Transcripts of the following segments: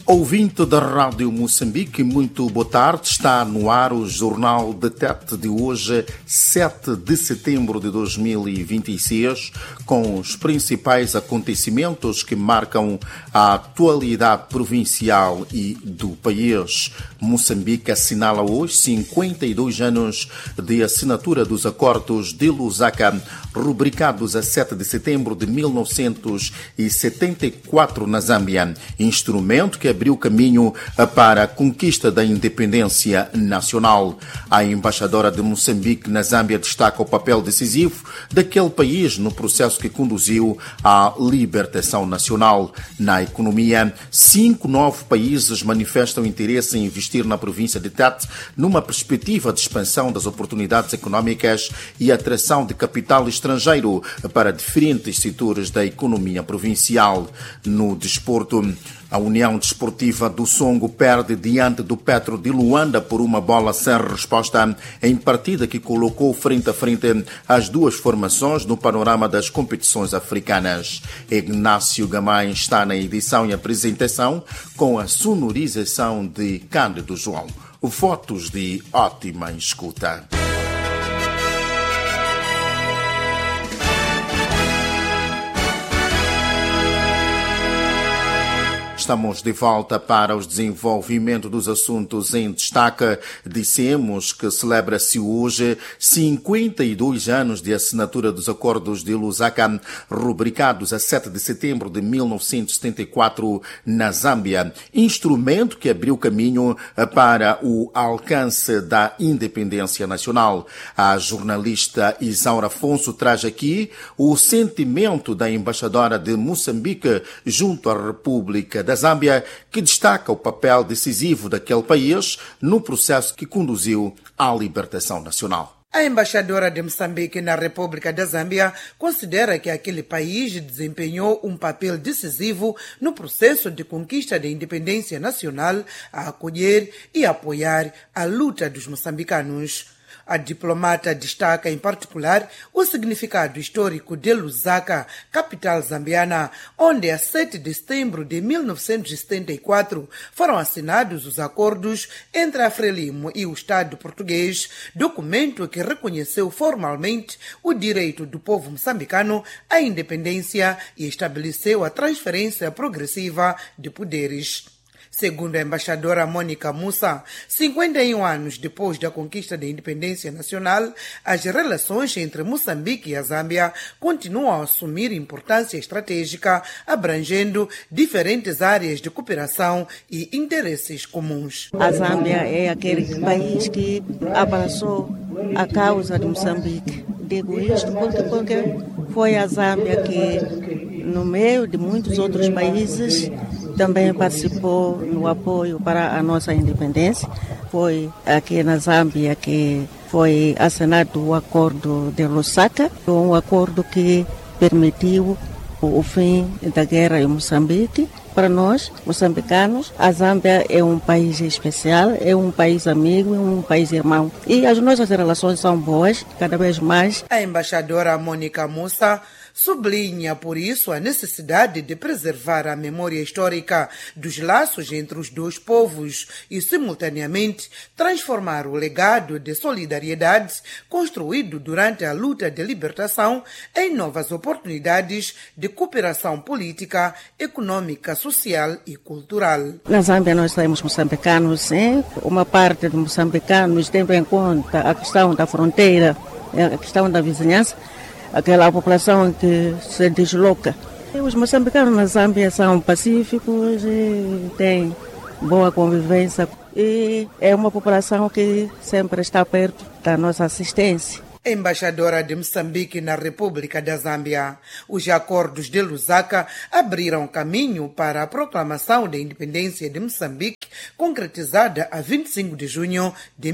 Ouvinte da Rádio Moçambique, muito boa tarde. Está no ar o Jornal de TET de hoje, 7 de setembro de 2026, com os principais acontecimentos que marcam a atualidade provincial e do país. Moçambique assinala hoje 52 anos de assinatura dos Acordos de Lusaka, rubricados a 7 de setembro de 1974 na Zâmbia, instrumento que abriu caminho para a conquista da independência nacional. A embaixadora de Moçambique na Zâmbia destaca o papel decisivo daquele país no processo que conduziu à libertação nacional. Na economia, 5 novos países manifestam interesse em investir na província de Tete numa perspectiva de expansão das oportunidades econômicas e atração de capital estrangeiro para diferentes setores da economia provincial. No desporto, a União Desportiva do Songo perde diante do Petro de Luanda por uma bola sem resposta em partida que colocou frente a frente as duas formações no panorama das competições africanas. Ignácio Gamay está na edição e apresentação com a sonorização de Cândido João. Votos de ótima escuta. Estamos de volta para os desenvolvimentos dos assuntos em destaque. Dissemos que celebra-se hoje 52 anos de assinatura dos Acordos de Lusaka, rubricados a 7 de setembro de 1974 na Zâmbia, instrumento que abriu caminho para o alcance da independência nacional. A jornalista Isaura Afonso traz aqui o sentimento da embaixadora de Moçambique junto à República da Zâmbia, que destaca o papel decisivo daquele país no processo que conduziu à libertação nacional. A embaixadora de Moçambique na República da Zâmbia considera que aquele país desempenhou um papel decisivo no processo de conquista da independência nacional, a acolher e apoiar a luta dos moçambicanos. A diplomata destaca, em particular, o significado histórico de Lusaka, capital zambiana, onde, a 7 de setembro de 1974, foram assinados os acordos entre a Frelimo e o Estado português, documento que reconheceu formalmente o direito do povo moçambicano à independência e estabeleceu a transferência progressiva de poderes. Segundo a embaixadora Mônica Mussa, 51 anos depois da conquista da independência nacional, as relações entre Moçambique e a Zâmbia continuam a assumir importância estratégica, abrangendo diferentes áreas de cooperação e interesses comuns. A Zâmbia é aquele país que abraçou a causa de Moçambique. Digo isto porque foi a Zâmbia que, no meio de muitos outros países, também participou no apoio para a nossa independência. Foi aqui na Zâmbia que foi assinado o Acordo de Lusaka, um acordo que permitiu o fim da guerra em Moçambique. Para nós, moçambicanos, a Zâmbia é um país especial, é um país amigo, é um país irmão. E as nossas relações são boas, cada vez mais. A embaixadora Mônica Mussa sublinha, por isso, a necessidade de preservar a memória histórica dos laços entre os dois povos e, simultaneamente, transformar o legado de solidariedade construído durante a luta de libertação em novas oportunidades de cooperação política, econômica, social e cultural. Na Zâmbia nós temos moçambicanos, sim. Uma parte dos moçambicanos tem em conta a questão da fronteira, a questão da vizinhança, aquela população que se desloca. Os moçambicanos na Zâmbia são pacíficos e têm boa convivência e é uma população que sempre está perto da nossa assistência. Embaixadora de Moçambique na República da Zâmbia. Os acordos de Lusaka abriram caminho para a proclamação da independência de Moçambique, concretizada a 25 de junho de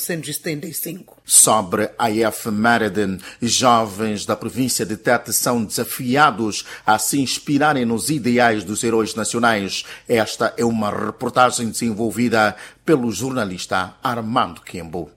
1975. Sobre a efeméride, jovens da província de Tete são desafiados a se inspirarem nos ideais dos heróis nacionais. Esta é uma reportagem desenvolvida pelo jornalista Armando Kembo.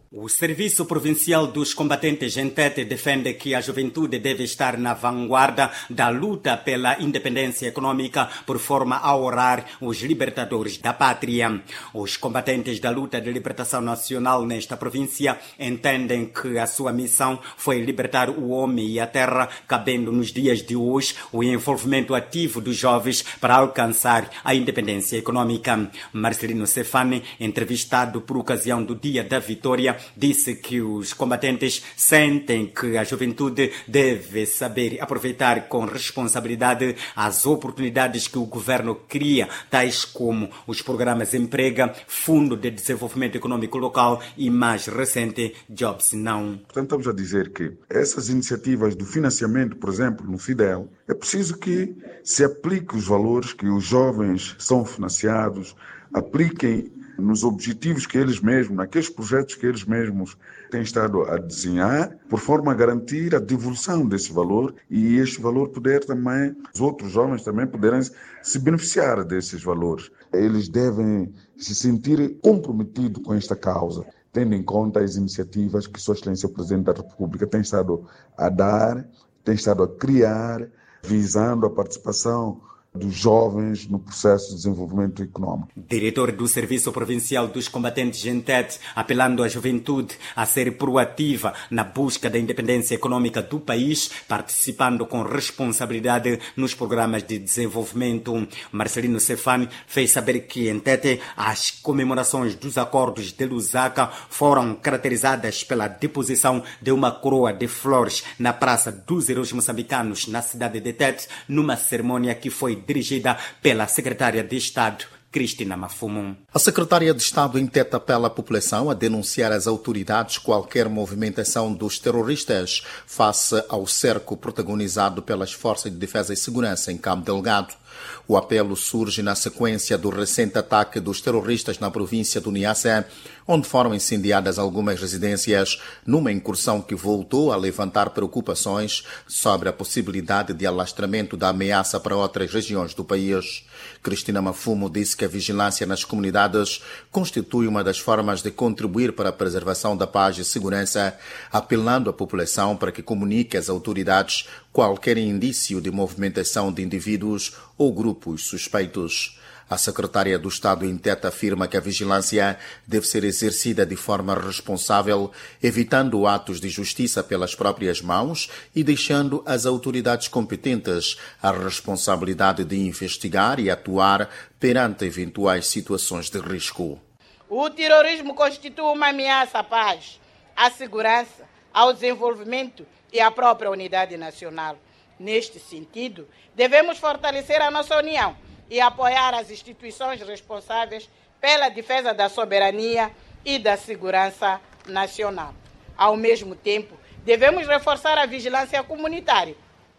O Serviço Provincial dos Combatentes em Tete defende que a juventude deve estar na vanguarda da luta pela independência econômica por forma a honrar os libertadores da pátria. Os combatentes da luta de libertação nacional nesta província entendem que a sua missão foi libertar o homem e a terra, cabendo nos dias de hoje o envolvimento ativo dos jovens para alcançar a independência econômica. Marcelino Cefane, entrevistado por ocasião do Dia da Vitória, disse que os combatentes sentem que a juventude deve saber aproveitar com responsabilidade as oportunidades que o governo cria, tais como os programas Emprega, Fundo de Desenvolvimento Econômico Local e, mais recente, Jobs Now. Portanto, estamos a dizer que essas iniciativas do financiamento, por exemplo, no FIDEL, é preciso que se aplique os valores que os jovens são financiados, apliquem nos objetivos que eles mesmos, naqueles projetos que eles mesmos têm estado a desenhar, por forma a garantir a devolução desse valor e este valor poder também, os outros jovens também poderem se beneficiar desses valores. Eles devem se sentir comprometidos com esta causa, tendo em conta as iniciativas que Sua Excelência o Presidente da República tem estado a dar, tem estado a criar, visando a participação dos jovens no processo de desenvolvimento econômico. Diretor do Serviço Provincial dos Combatentes em Tete, apelando à juventude a ser proativa na busca da independência econômica do país, participando com responsabilidade nos programas de desenvolvimento. Marcelino Cefane fez saber que em Tete as comemorações dos acordos de Lusaka foram caracterizadas pela deposição de uma coroa de flores na Praça dos Heróis Moçambicanos, na cidade de Tete, numa cerimônia que foi dirigida pela secretária de Estado, Cristina Mafumo. A secretária de Estado em Tete apela à população a denunciar às autoridades qualquer movimentação dos terroristas face ao cerco protagonizado pelas Forças de Defesa e Segurança em Cabo Delgado. O apelo surge na sequência do recente ataque dos terroristas na província do Niassa, onde foram incendiadas algumas residências, numa incursão que voltou a levantar preocupações sobre a possibilidade de alastramento da ameaça para outras regiões do país. Cristina Mafumo disse que a vigilância nas comunidades constitui uma das formas de contribuir para a preservação da paz e segurança, apelando à população para que comunique às autoridades qualquer indício de movimentação de indivíduos ou grupos suspeitos. A secretária do Estado em Tete afirma que a vigilância deve ser exercida de forma responsável, evitando atos de justiça pelas próprias mãos e deixando às autoridades competentes a responsabilidade de investigar e atuar perante eventuais situações de risco. O terrorismo constitui uma ameaça à paz, à segurança, ao desenvolvimento e à própria unidade nacional. Neste sentido, devemos fortalecer a nossa união e apoiar as instituições responsáveis pela defesa da soberania e da segurança nacional. Ao mesmo tempo, devemos reforçar a vigilância comunitária,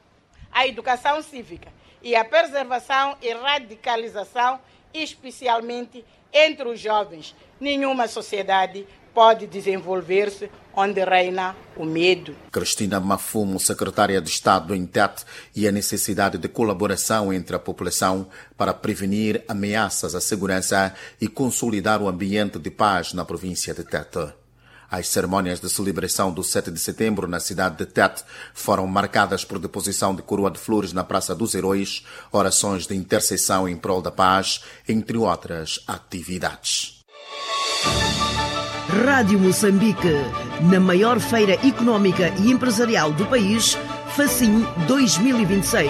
a educação cívica e a preservação e radicalização, especialmente entre os jovens. Nenhuma sociedade pode desenvolver-se onde reina o medo. Cristina Mafumo, secretária de Estado em Tete, e a necessidade de colaboração entre a população para prevenir ameaças à segurança e consolidar o ambiente de paz na província de Tete. As cerimônias de celebração do 7 de setembro na cidade de Tete foram marcadas por deposição de coroa de flores na Praça dos Heróis, orações de intercessão em prol da paz, entre outras atividades. Rádio Moçambique, na maior feira económica e empresarial do país, Facim 2026.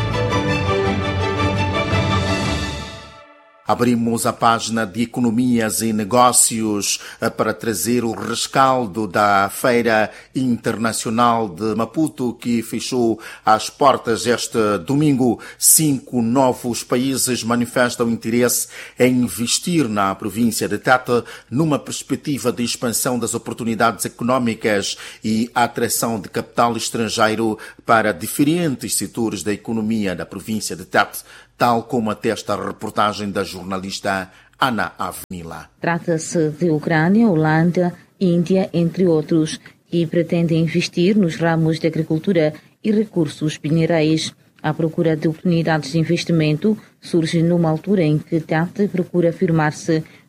Abrimos a página de Economias e Negócios para trazer o rescaldo da Feira Internacional de Maputo, que fechou as portas este domingo. 5 novos países manifestam interesse em investir na província de Tete, numa perspectiva de expansão das oportunidades económicas e atração de capital estrangeiro para diferentes setores da economia da província de Tete, tal como atesta a reportagem da jornalista Ana Avenila. Trata-se de Ucrânia, Holanda, Índia, entre outros, que pretendem investir nos ramos de agricultura e recursos minerais. A procura de oportunidades de investimento surge numa altura em que Tete procura afirmar-se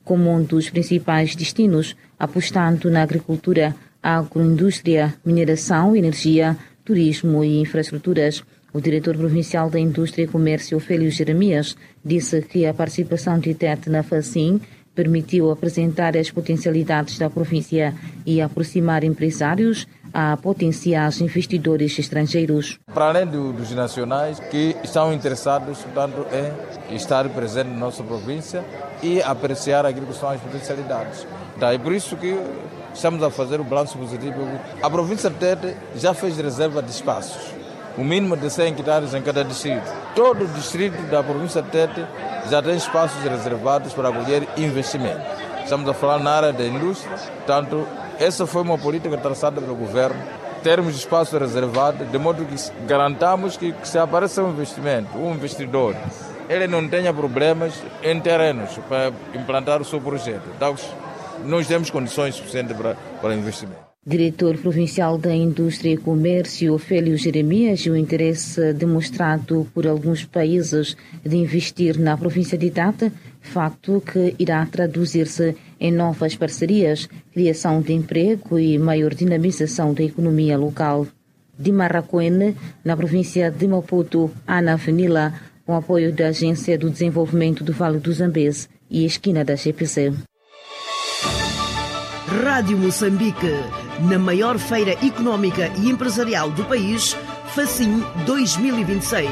como um dos principais destinos, apostando na agricultura, agroindústria, mineração, energia, turismo e infraestruturas. O diretor provincial da Indústria e Comércio, Ofélio Jeremias, disse que a participação de TET na FACIN permitiu apresentar as potencialidades da província e aproximar empresários a potenciais investidores estrangeiros. Para além dos nacionais que estão interessados, portanto, em estar presentes na nossa província e apreciar aquilo que são as potencialidades. Então, é por isso que estamos a fazer o balanço positivo. A província de Tete já fez reserva de espaços, o mínimo de 100 hectares em cada distrito. Todo o distrito da província de Tete já tem espaços reservados para acolher investimento. Estamos a falar na área da indústria, portanto, essa foi uma política traçada pelo governo, termos espaço reservado, de modo que garantamos que se apareça um investimento, um investidor, ele não tenha problemas em terrenos para implantar o seu projeto. Então, nós temos condições suficientes para investimento. Diretor provincial da Indústria e Comércio, Ofélio Jeremias, e o interesse demonstrado por alguns países de investir na província de Tete, facto que irá traduzir-se em novas parcerias, criação de emprego e maior dinamização da economia local. De Marraquene, na província de Maputo, Ana Venila, com apoio da Agência do Desenvolvimento do Vale do Zambeze e Esquina da GPC. Rádio Moçambique, na maior feira económica e empresarial do país, FACIN 2026.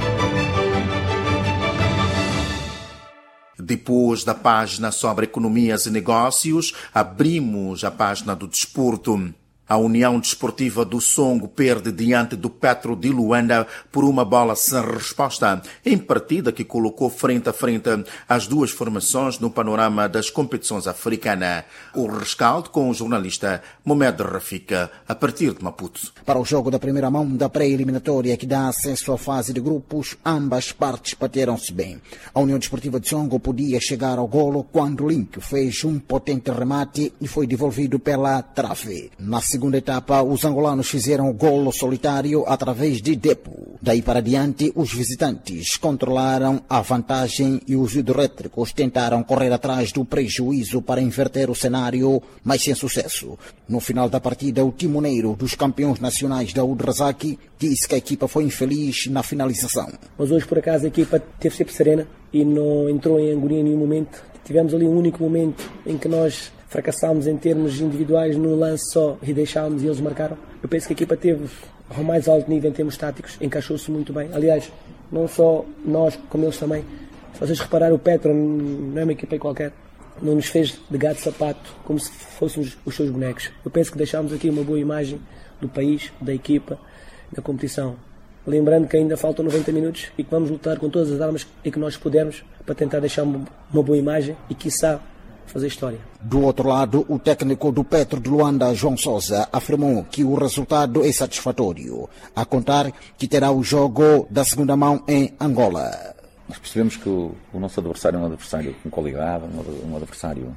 Depois da página sobre economias e negócios, abrimos a página do desporto. A União Desportiva do Songo perde diante do Petro de Luanda por uma bola sem resposta, em partida que colocou frente a frente as duas formações no panorama das competições africanas. O rescaldo com o jornalista Mohamed Rafika, a partir de Maputo. Para o jogo da primeira mão da pré-eliminatória que dá acesso à fase de grupos, ambas partes bateram-se bem. A União Desportiva de Songo podia chegar ao golo quando Limpio fez um potente remate e foi devolvido pela trave. Na segunda etapa, os angolanos fizeram o golo solitário através de Depo. Daí para diante, os visitantes controlaram a vantagem e os hidroelétricos tentaram correr atrás do prejuízo para inverter o cenário, mas sem sucesso. No final da partida, o timoneiro dos campeões nacionais da Udrazaki disse que a equipa foi infeliz na finalização. Mas hoje, por acaso, a equipa teve sempre serena e não entrou em agonia em nenhum momento. Tivemos ali um único momento em que nós fracassámos em termos individuais num lance só e deixámos e eles marcaram. Eu penso que a equipa teve ao mais alto nível em termos táticos, encaixou-se muito bem. Aliás, não só nós, como eles também. Se vocês repararem, o Petro não é uma equipa qualquer. Não nos fez de gato de sapato como se fôssemos os seus bonecos. Eu penso que deixámos aqui uma boa imagem do país, da equipa, da competição. Lembrando que ainda faltam 90 minutos e que vamos lutar com todas as armas e que nós pudermos para tentar deixar uma boa imagem e, quiçá, fazer história. Do outro lado, o técnico do Petro de Luanda, João Sousa, afirmou que o resultado é satisfatório, a contar que terá o jogo da segunda mão em Angola. Nós percebemos que o nosso adversário é um adversário com qualidade, um adversário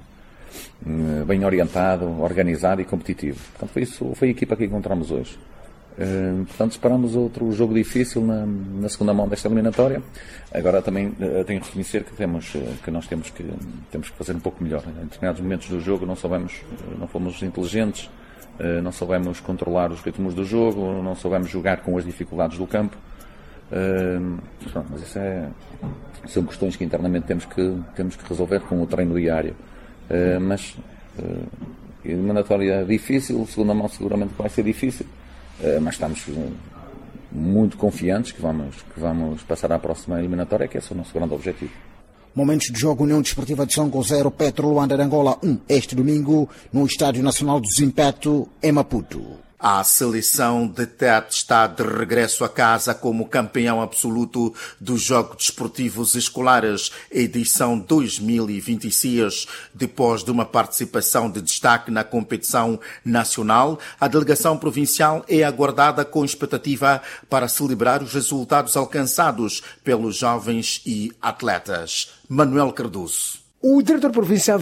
bem orientado, organizado e competitivo. Portanto, foi a equipa que encontramos hoje. Portanto, esperamos outro jogo difícil na segunda mão desta eliminatória. Agora também tenho que reconhecer que nós temos que fazer um pouco melhor. Em determinados momentos do jogo não fomos inteligentes, não soubemos controlar os ritmos do jogo, não soubemos jogar com as dificuldades do campo. Mas isso são questões que internamente temos que resolver com o treino diário. Mas eliminatória difícil, segunda mão seguramente vai ser difícil. Mas estamos muito confiantes que vamos passar à próxima eliminatória, que esse é o nosso grande objetivo. Momentos de jogo: União Desportiva de Songo 0, Petro Luanda de Angola 1, este domingo, no Estádio Nacional do Zimpeto, em Maputo. A seleção de Tete está de regresso a casa como campeão absoluto dos Jogos Desportivos Escolares, edição 2026. Depois de uma participação de destaque na competição nacional, a delegação provincial é aguardada com expectativa para celebrar os resultados alcançados pelos jovens e atletas. Manuel Cardoso. O diretor provincial